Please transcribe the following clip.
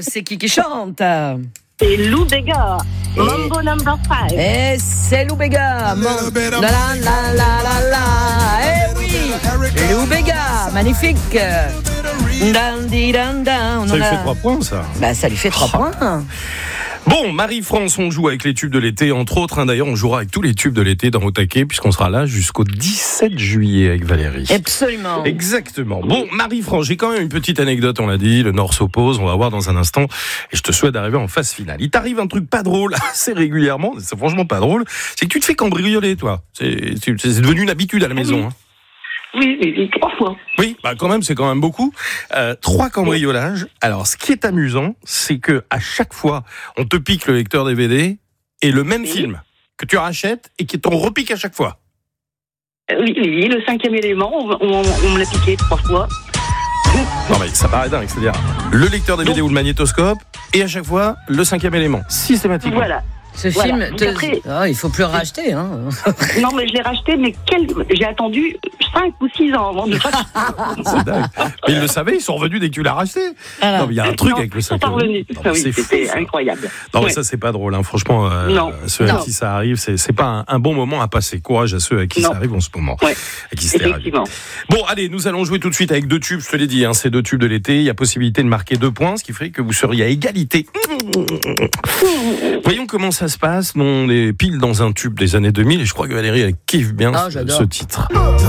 c'est qui chante? C'est Lou Bega, Mambo Number 5. Et c'est Lou Bega. La la la la la la. Eh oui, Lou Bega, magnifique. Dan, di, dan, dan. Ça lui fait 3 points, ça. Bah, ça lui fait 3 points. Bon, Marie-France, on joue avec les tubes de l'été, entre autres. D'ailleurs, on jouera avec tous les tubes de l'été dans Au Taquet, puisqu'on sera là jusqu'au 17 juillet avec Valérie. Absolument. Exactement. Bon, Marie-France, j'ai quand même une petite anecdote, on l'a dit. Le Nord s'oppose, on va voir dans un instant. Et je te souhaite d'arriver en phase finale. Il t'arrive un truc pas drôle assez régulièrement, c'est franchement pas drôle. C'est que tu te fais cambrioler, toi. C'est devenu une habitude à la maison. Hein. Oui, 3 fois. Oui, bah quand même, c'est quand même beaucoup. 3 cambriolages. Alors, ce qui est amusant, c'est que à chaque fois, on te pique le lecteur DVD et le même film que tu rachètes et qui t'en repique à chaque fois. Oui, le 5e élément, on me l'a piqué 3 fois. Non mais ça paraît dingue, c'est-à-dire le lecteur DVD ou le magnétoscope et à chaque fois le 5e élément, systématiquement. Voilà. Ce Voilà. film, il faut plus le racheter. Hein. Non, mais je l'ai racheté, mais j'ai attendu 5 ou 6 ans avant de le racheter. C'est dingue. Mais ils le savaient, ils sont revenus dès que tu l'as racheté. Alors, non, mais il y a un truc avec le 5e. Ils sont revenus. Oui, c'était incroyable. Non, mais ça, c'est pas drôle. Hein. Franchement, ceux à qui ça arrive, c'est pas un bon moment à passer. Courage à ceux à qui ça arrive en ce moment. Ouais. À qui effectivement. Bon, allez, nous allons jouer tout de suite avec 2 tubes. Je te l'ai dit, hein, c'est 2 tubes de l'été. Il y a possibilité de marquer 2 points, ce qui ferait que vous seriez à égalité. Voyons comment ça se passe. On est pile dans un tube des années 2000 et je crois que Valérie, elle kiffe bien ce titre.